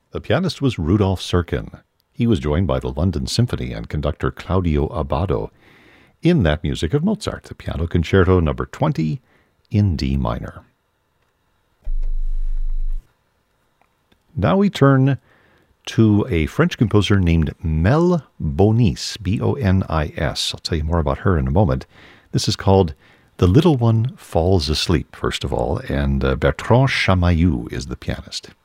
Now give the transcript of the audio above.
The pianist was Rudolf Serkin. He was joined by the London Symphony and conductor Claudio Abbado in that music of Mozart, the Piano Concerto No. 20 in D minor. Now we turn to a French composer named Mel Bonis, B-O-N-I-S. I'll tell you more about her in a moment. This is called The Little One Falls Asleep, first of all, and Bertrand Chamayou is the pianist.